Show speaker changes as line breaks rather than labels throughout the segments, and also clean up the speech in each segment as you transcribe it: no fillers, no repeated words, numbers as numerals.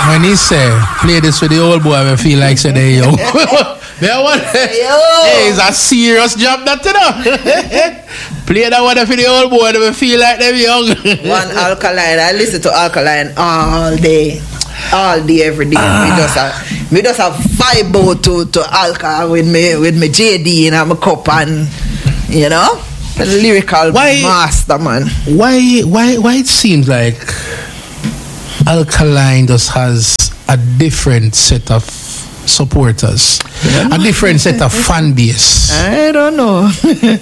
When he say, play this with the old boy, I feel like say they young. Hey, it's a serious job that you know. Play that one for the old boy, they feel like they're young.
One Alkaline, I listen to Alkaline all day, every day. Me just a vibe out to Alka with me JD and my cup and you know, the lyrical master man.
Why it seems like Alkaline just has a different set of supporters, a different set of fan base?
I don't know.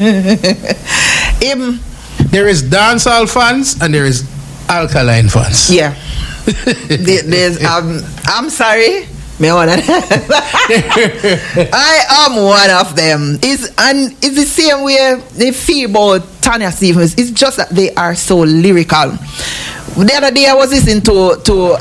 There is dancehall fans and there is Alkaline fans.
Yeah. There's I'm sorry. I am one of them. It's the same way they feel about Tanya Stephens. It's just that they are so lyrical. The other day I was listening to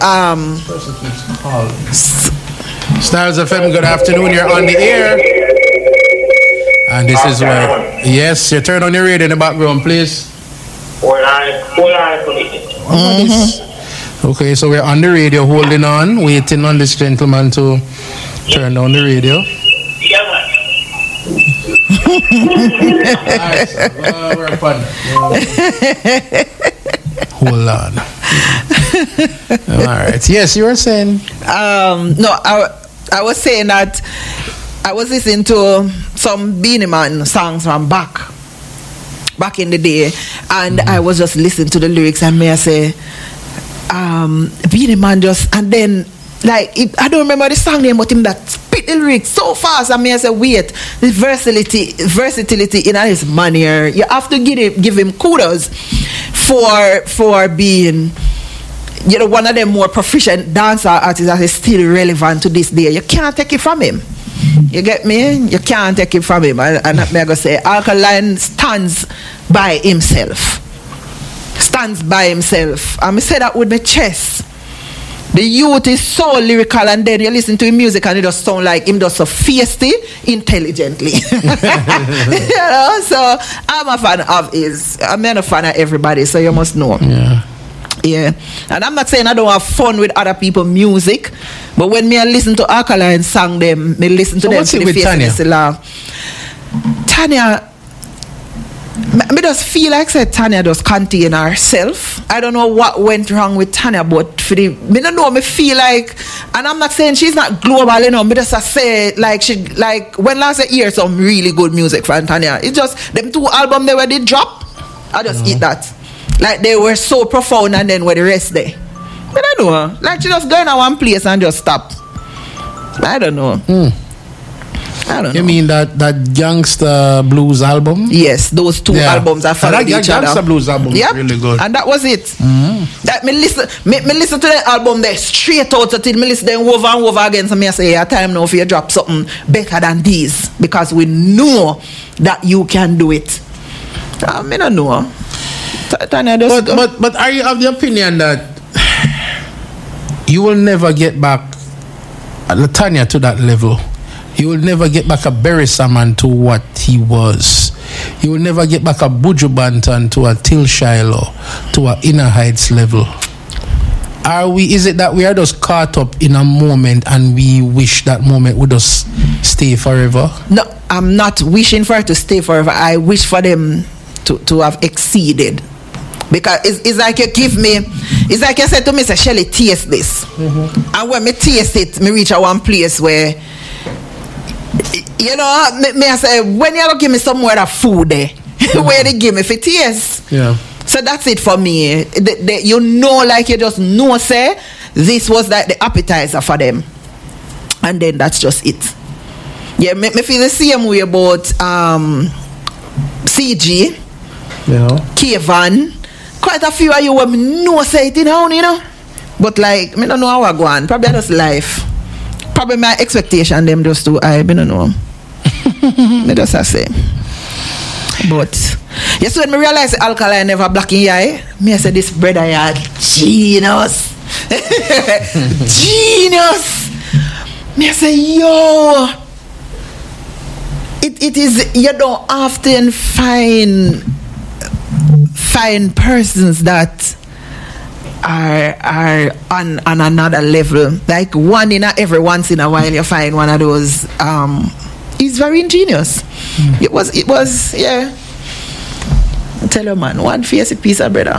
Styles FM, good afternoon. You're on the air. And this is where, yes, you turn on your radio in the background, please. Okay, so we're on the radio, holding on, waiting on this gentleman to turn down the radio. Hold on. All right. Yes, you were saying.
No, I was saying that I was listening to some Beenie Man songs from back in the day, and I was just listening to the lyrics, and I say, Beenie Man just, and then like I don't remember the song name, but him that spit the lyrics so fast, and I say, wait, the versatility in his manner, you have to give him kudos for being, you know, one of the more proficient dancer artists that is still relevant to this day. You can't take it from him. You get me? You can't take it from him. And I'm going to say, Alkaline stands by himself. I say that with my chest. The youth is so lyrical, and then you listen to his music and it just sound like him just so feisty, intelligently. You know? So I'm a fan of his. I'm not a fan of everybody, so you must know. Yeah. And I'm not saying I don't have fun with other people's music, but when me I listen to Alkaline song them, me listen to them
what's
to
it
the
with
Tanya? Tanya, me just feel like said Tanya just contain herself. I don't know what went wrong with Tanya, but me don't know, me feel like, and I'm not saying she's not global, you know, me just say like when last year some really good music from Tanya. It's just them 2 albums they were did drop. I just eat that. Like they were so profound, and then where the rest there. I don't know. Like she just go in one place and just stop. I don't know. I don't know.
You mean that Gangsta Blues album?
Yes, those 2 albums are followed each other.
Gangsta Blues album is really good.
And that was it. That me listen to the album there straight out until me listen them over and over again. So me say, yeah, time now for you drop something better than these, because we know that you can do it. I mean, I don't know.
But are you of the opinion that you will never get back Tanya to that level? You will never get back a Berry Salmon to what he was. You will never get back a Buju Banton to a Till Shiloh, to a Inner Heights level. Is it that we are just caught up in a moment and we wish that moment would just stay forever?
No, I'm not wishing for it to stay forever. I wish for them to have exceeded. Because it's like you give me, it's like you said to me, say, Shelly, taste this. And when me taste it, me reach a one place where, you know, me I say, when you don't give me some more of food there, where they give me for taste.
Yeah.
So that's it for me. You know, like you just know, say, this was like the appetizer for them. And then that's just it. Yeah, me feel the same way about CG, K-Van. Quite a few of you will know say it, you know. But like, me don't know how I go on. Probably just life. Probably my expectation them just too high. I don't know. Me just say. But yes, when me realize Alkaline never black in your eye, me I say this brother here genius. Genius. Me I say yo. It is, you don't often find persons that are on another level. Like every once in a while you find one of those. He's very ingenious. It was yeah. I tell you, man, one face a piece of brother.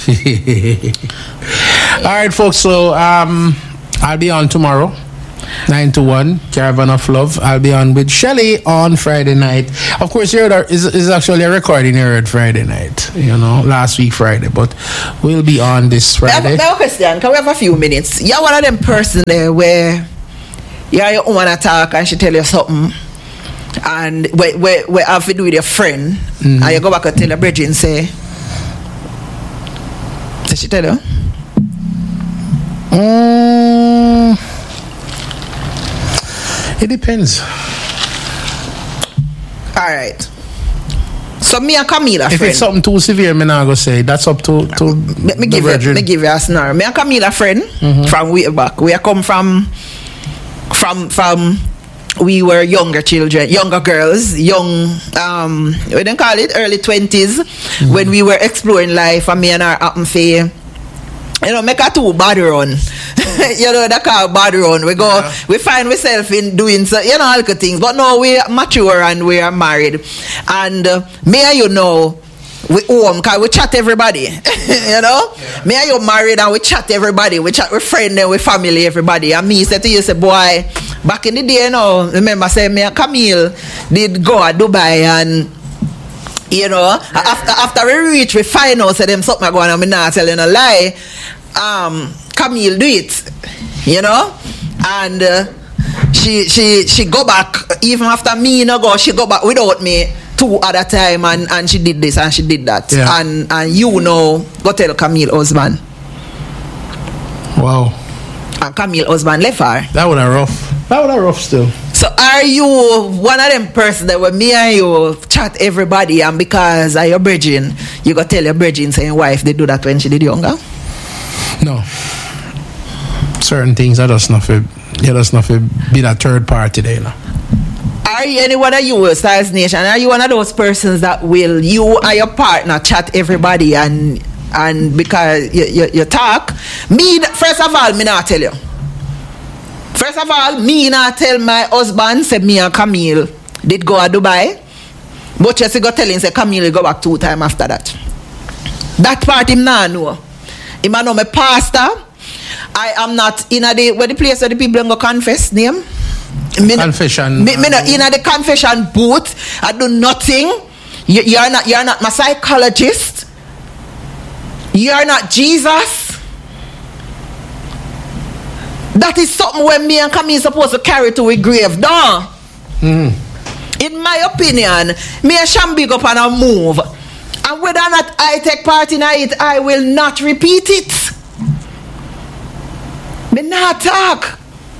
All right, folks. So I'll be on tomorrow, 9 to 1, Caravan of Love. I'll be on with Shelly on Friday night. Of course, is actually a recording you heard Friday night. Last week Friday, but we'll be on this Friday.
Now, question: can we have a few minutes? You're one of them person there where you're your own attack and she tell you something. And we have to do with your friend, and you go back and tell your brethren and say, did she tell you?
It depends.
Alright. So me and Camila,
if
friend,
it's something too severe, me not go say that's up to
me give you a scenario. Me and Camila, friend, from way back. We come from we were younger children, younger girls, we don't call it early 20s, when we were exploring life, and me and her happen for, make a two body run. That call body run. We find ourselves in doing so, all the things. But now we are mature and we are married. And me and we home because we chat everybody. Me and you married and we chat everybody. We chat with friends and with family, everybody. And me said to you, say, boy, back in the day, remember, say, me and Camille did go to Dubai, and after we reach, we find out, say them something going on, I'm not telling a lie. Camille do it, and she go back, even after me go, she go back without me 2 other time, and she did this and she did that, and go tell Camille husband.
Wow.
And Camille husband left her.
That would have rough still.
So are you one of them person that when me and you chat everybody, and because of your brethren, you go tell your brethren saying wife they do that when she did younger?
No. Certain things are just not for be that third party there.
Are you any one of you, Styles Nation? Are you one of those persons that will you and your partner chat everybody and because you talk? Me, first of all, me not tell you. First of all, me not tell my husband, say me and Camille did go to Dubai. But just go tell him, say Camille go back 2 times after that. That part him not know. Him know my pastor. I am not in the place where the people go confess name.
Confession.
Me not in the confession booth. I do nothing. You're not my psychologist. You're not Jesus. That is something when me and Camille supposed to carry to a grave. No. In my opinion, me and Shambi go up and a move. And whether or not I take part in it, I will not repeat it. Me not talk.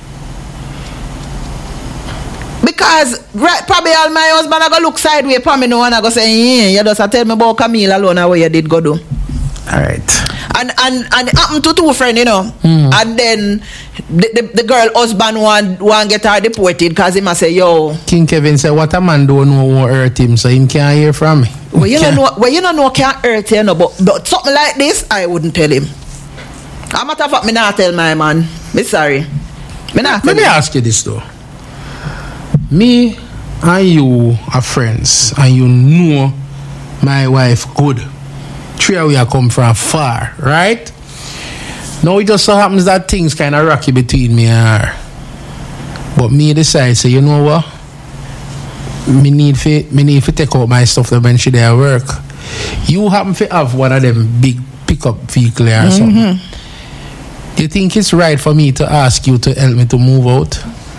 Because probably all my husband I go look sideways upon me now and I go say, you just tell me about Camille alone and what you did go do.
Alright.
And it happened to 2 friends, And then the girl husband want get her deported because he must say, yo.
King Kevin said, what a man don't know won't hurt him, so him can't hear from me.
Well, you don't know can't hurt him, but something like this, I wouldn't tell him. I'm matter of fact, me not tell my man. Me sorry.
Let me ask you this though. Me and you are friends, and you know my wife good. 3 of we are come from far, right? Now it just so happens that things kind of rocky between me and her. But me decide, say, you know what? Me need to take out my stuff when she there work. You happen to have one of them big pickup vehicle or something. You think it's right for me to ask you to help me to move out?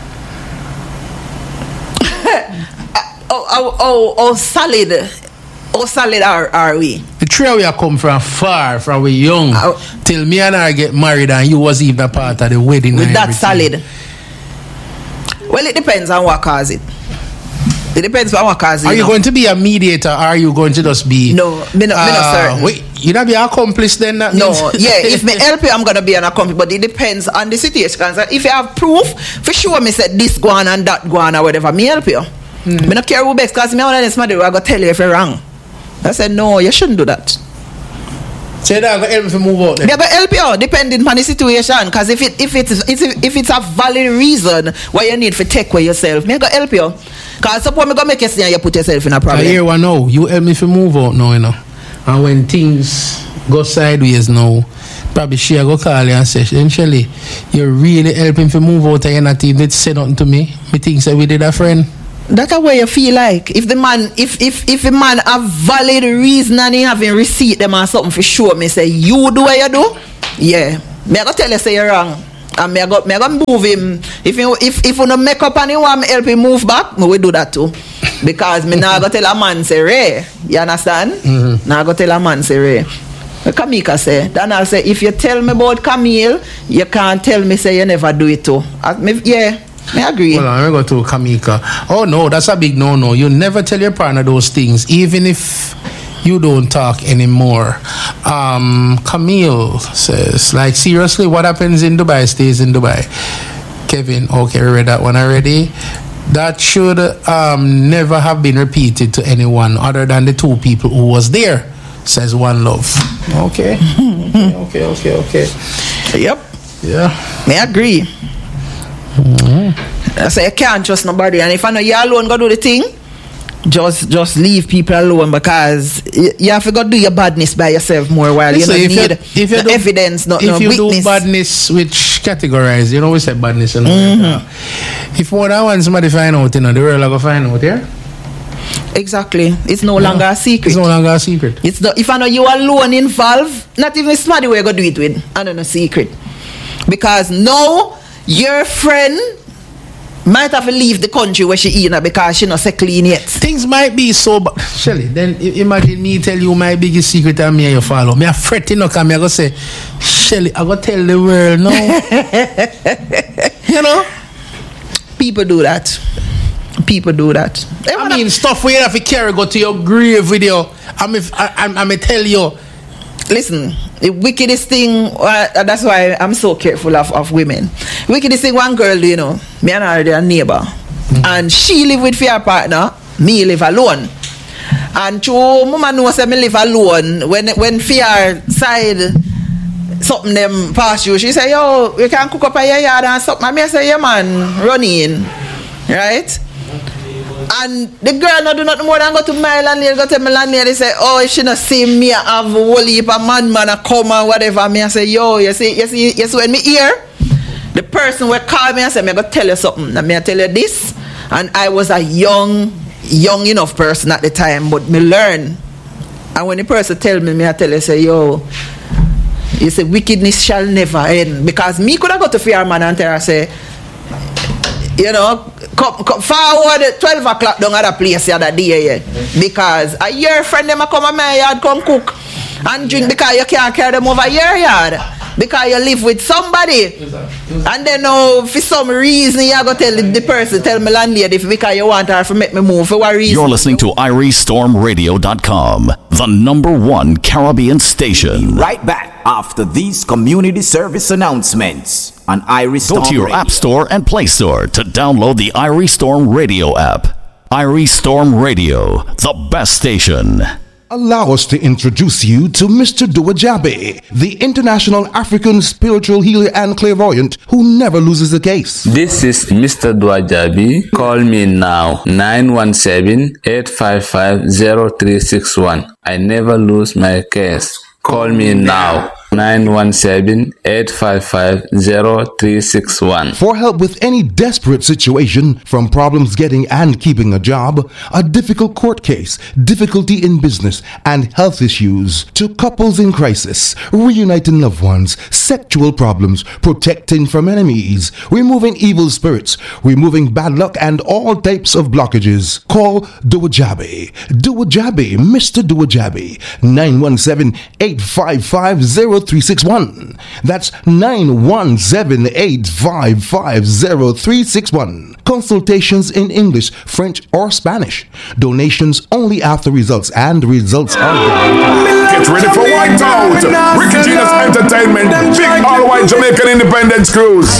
Solid. How solid are we?
The 3 of we are come from far, from we young, till me and her get married, and you was even a part of the wedding.
With that solid. Well, it depends on what cause it. It depends on what cause it.
Are you going to be a mediator, or are you going to just be?
No, me not certain.
Wait, you not be an accomplice then? That
no, if me help you, I'm gonna be an accomplice. But it depends on the situation. If you have proof, for sure, me said this go on and that go on or whatever, me help you. Me not care who best, because me only this matter, I go tell you if you're wrong. I said, no, you shouldn't do that.
So you're not going to help me to move out then?
They're going to help you, depending on the situation. Because if it's a valid reason why you need to take away yourself, I'm going to help you. Because suppose I'm going to make you see and you put yourself in a problem.
I hear one now. You help me to move out now, you know. And when things go sideways now, probably she go call you and say, Shelly, you're really helping to move out and you're not even say nothing to me. Me think that we did a friend.
That's what you feel like. If the man, if a man have valid reason and he haven't receipt them or something for sure, me say, you do what you do? Yeah. Me I go tell you say you're wrong. And me I go move him. If you don't make up and you want me help him move back, me will do that too. Because me now go tell a man say Ray. You understand? Mm-hmm. Now go tell a man say Ray. Kamika say, then I'll say, if you tell me about Camille, you can't tell me say you never do it too. Yeah. I agree.
Well, I'm going to go to Kamika. Oh no, that's a big no. You never tell your partner those things, even if you don't talk anymore. Camille says, like, seriously, what happens in Dubai stays in Dubai. Kevin, okay, we read that one already. That should never have been repeated to anyone other than the two people who was there, says One Love. Okay. Okay.
Yep.
Yeah.
I agree. I say you can't trust nobody, and if I know you alone go do the thing, just leave people alone, because you have to go do your badness by yourself more while you don't need evidence, not no witness. If you do
badness, which categorize, you know we say badness, you know. Mm-hmm. If more than one somebody find out, you know, the world will go find out, yeah?
Exactly. It's no longer a secret.
It's no longer a secret.
It's not, if I know you alone involved, not even somebody where you go do it with, I don't know, secret. Because now your friend might have to leave the country where she in because she not say clean yet.
Things might be so bad. Shelly, then imagine me tell you my biggest secret and me and you follow. Me a fretting no come, me I go say, Shelly, I go tell the world no. You know?
People do that.
I mean, stuff where you have to carry go to your grave with you. I'm tell you.
Listen, the wickedest thing, that's why I'm so careful of women. Wickedest thing one girl do, you know, me and her, they're neighbor. Mm-hmm. And she live with her partner, me live alone. And true, mama knows that me live alone. When fear side something them pass you, she say, yo, you can cook up in your yard and something. And me say, yeah man, run in. Right? And the girl not do nothing more than go to my landlady, go to my landlady, they say, oh, she not see me have a whole heap of man a come and whatever. Me I say, yo, you see when me hear the person will call me and say, me go tell you something. And me I tell you this. And I was a young enough person at the time, but me learn. And when the person tell me I tell you, say, yo, you say wickedness shall never end. Because me could have got to fear man and tell her, say, you know, come forward 12 o'clock down at a place the other day, yeah. Because your friend them a come to my yard, come cook and drink because you can't carry them over your yard. Because you live with somebody. And then for some reason you go tell the person, tell me landlady because you want her to make me move. For what reason?
You're listening to IrieStormRadio.com, the #1 Caribbean station.
Right back after these community service announcements on Irie Storm.
Go to your
Radio.
App Store and Play Store to download the Irie Storm Radio app. Irie Storm Radio, the best station.
Allow us to introduce you to Mr. Duajabe, the international African spiritual healer and clairvoyant who never loses a case.
This is Mr. Duajabe. Call me now, 917-855-0361. I never lose my case. Call me now, 917-855-0361.
For help with any desperate situation, from problems getting and keeping a job, a difficult court case, difficulty in business, and health issues, to couples in crisis, reuniting loved ones, sexual problems, protecting from enemies, removing evil spirits, removing bad luck, and all types of blockages. Call Duajabe. Duajabe, Mr. Duajabe, 917-855-0361. That's 917-855-0361. Consultations in English, French, or Spanish. Donations only after results, and results are guaranteed.
Get ready for Whiteout. Ricky Genius Entertainment. Big all-white Jamaican Independence Cruise.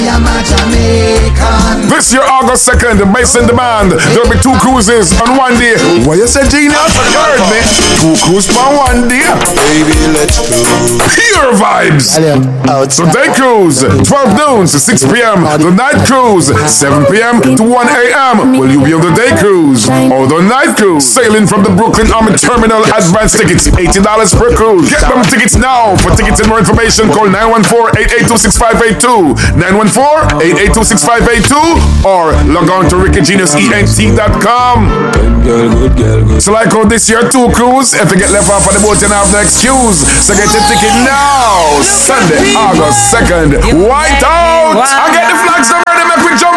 This year, August 2nd, based in demand. There'll be 2 cruises on one day. What you said, Genius? You heard me. 2 cruises on one day. Baby, let's go. Pure vibes. So day cruise, 12 noon to 6 p.m. The night cruise, 7 p.m. to 1 a.m. Will you be on the day cruise or the night cruise? Sailing from the Brooklyn Army Terminal. Advance tickets, $80 per cruise. Get them tickets now. For tickets and more information, call 914-882-6582. 914-882-6582 or log on to rickygeniusent.com. So like how this year 2 cruise, if you get left off on the boat, you have no excuse. So get your ticket now. Sunday, August 2nd. Whiteout. I get the flags already. Make we jump.